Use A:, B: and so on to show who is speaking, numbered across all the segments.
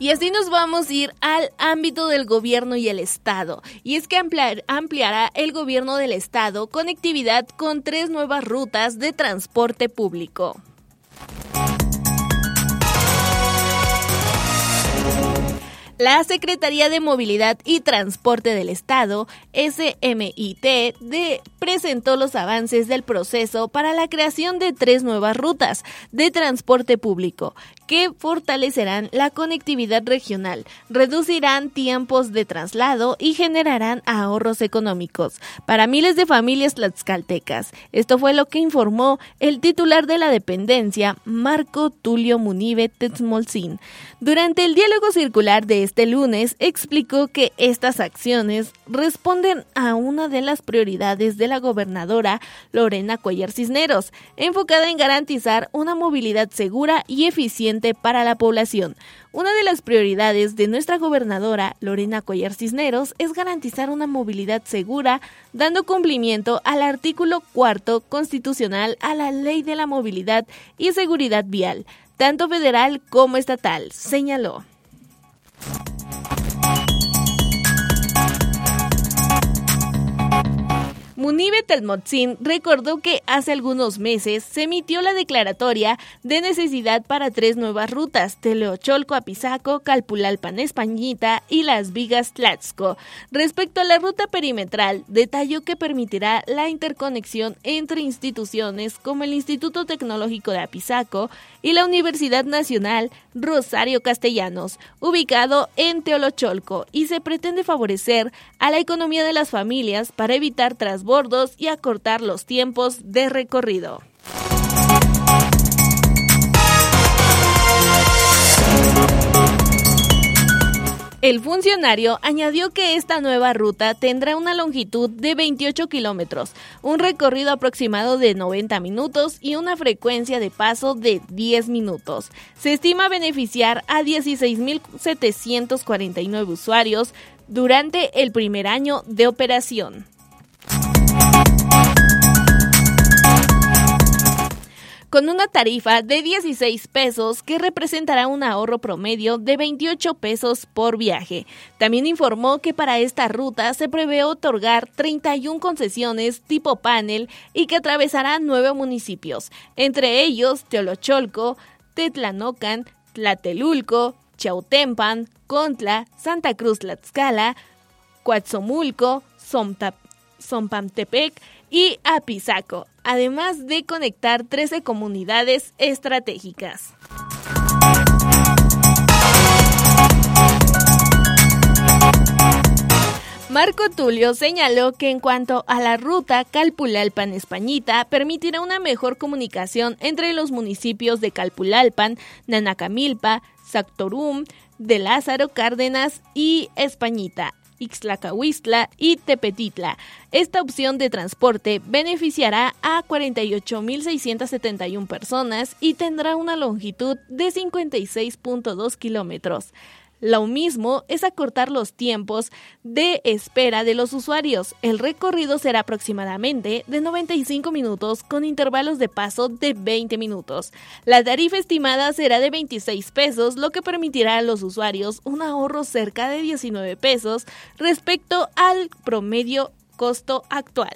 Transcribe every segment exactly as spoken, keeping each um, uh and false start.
A: Y así nos vamos a ir al ámbito del gobierno y el estado. Y es que ampliar, ampliará el gobierno del estado conectividad con tres nuevas rutas de transporte público. La Secretaría de Movilidad y Transporte del Estado, S M I T, de, presentó los avances del proceso para la creación de tres nuevas rutas de transporte público que fortalecerán la conectividad regional, reducirán tiempos de traslado y generarán ahorros económicos para miles de familias tlaxcaltecas. Esto fue lo que informó el titular de la dependencia, Marco Tulio Munive Tetzmoltzin. Durante el diálogo circular de este lunes, explicó que estas acciones responden a una de las prioridades de la gobernadora Lorena Cuellar Cisneros, enfocada en garantizar una movilidad segura y eficiente para la población. Una de las prioridades de nuestra gobernadora Lorena Cuellar Cisneros es garantizar una movilidad segura, dando cumplimiento al artículo cuarto constitucional a la Ley de la Movilidad y Seguridad Vial, tanto federal como estatal, señaló. Munive Tetzmoltzin recordó que hace algunos meses se emitió la declaratoria de necesidad para tres nuevas rutas, Teolocholco-Apizaco, Calpulalpan-Españita y Las Vigas-Tlaxco. Respecto a la ruta perimetral, detalló que permitirá la interconexión entre instituciones como el Instituto Tecnológico de Apizaco y la Universidad Nacional Rosario Castellanos, ubicado en Teolocholco, y se pretende favorecer a la economía de las familias para evitar transbordos y acortar los tiempos de recorrido. El funcionario añadió que esta nueva ruta tendrá una longitud de veintiocho kilómetros, un recorrido aproximado de noventa minutos y una frecuencia de paso de diez minutos. Se estima beneficiar a dieciséis mil setecientos cuarenta y nueve usuarios durante el primer año de operación. Con una tarifa de dieciséis pesos que representará un ahorro promedio de veintiocho pesos por viaje. También informó que para esta ruta se prevé otorgar treinta y una concesiones tipo panel y que atravesará nueve municipios, entre ellos Teolocholco, Tetlanocan, Tlatelulco, Chautempan, Contla, Santa Cruz Tlaxcala, Coatzomulco, Zompantepec y Apizaco, además de conectar trece comunidades estratégicas. Marco Tulio señaló que en cuanto a la ruta Calpulalpan-Españita, permitirá una mejor comunicación entre los municipios de Calpulalpan, Nanacamilpa, Zactorum, de Lázaro Cárdenas y Españita, Ixtlacahuistla y Tepetitla. Esta opción de transporte beneficiará a cuarenta y ocho mil seiscientas setenta y una personas y tendrá una longitud de cincuenta y seis punto dos kilómetros. Lo mismo es acortar los tiempos de espera de los usuarios. El recorrido será aproximadamente de noventa y cinco minutos con intervalos de paso de veinte minutos. La tarifa estimada será de veintiséis pesos, lo que permitirá a los usuarios un ahorro cerca de diecinueve pesos respecto al promedio costo actual.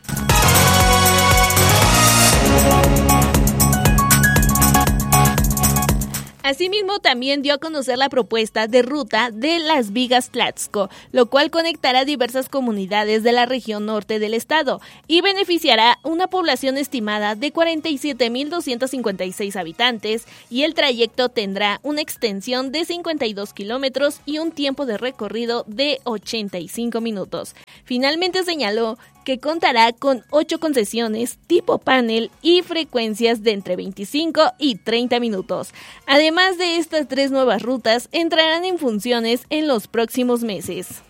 A: Asimismo, también dio a conocer la propuesta de ruta de Las Vigas-Tlaxco, lo cual conectará diversas comunidades de la región norte del estado y beneficiará una población estimada de cuarenta y siete mil doscientos cincuenta y seis habitantes, y el trayecto tendrá una extensión de cincuenta y dos kilómetros y un tiempo de recorrido de ochenta y cinco minutos. Finalmente señaló que contará con ocho concesiones tipo panel y frecuencias de entre veinticinco y treinta minutos. Además de estas tres nuevas rutas, entrarán en funciones en los próximos meses.